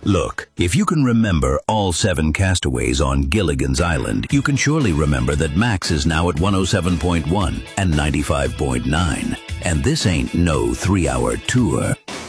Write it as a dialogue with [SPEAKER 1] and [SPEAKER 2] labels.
[SPEAKER 1] Look, if you can remember all 7 castaways on Gilligan's Island, you can surely remember that Max is now at 107.1 and 95.9. And this ain't no 3-hour tour.